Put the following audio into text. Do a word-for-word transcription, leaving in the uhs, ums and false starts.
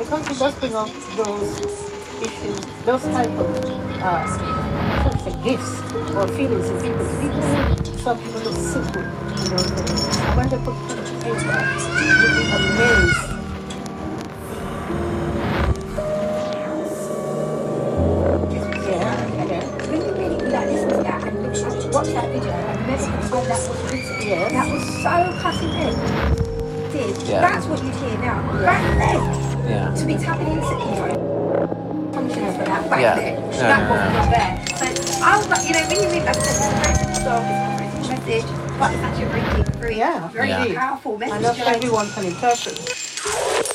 because it does bring up those issues, those type of uh, I don't say gifts or feelings in people. People would, some people look simple in those days. And when they put pen to paper, you'd be amazed. Yeah, yeah. When you really like listen to that and look at watch that video and remember the time that was written, Yes. that was so cutting edge. Did Yeah. that's what you'd hear now. Back then, Yeah. to be tapping into you know, functions for that back Yeah. then, No, that no, wasn't no. there. So I was like, you know, when you read like I said, it's a very simple song, it's not a very simple message, but it's actually a very deep, very, Yeah, very Yeah. powerful message. And not Like, everyone can interpret.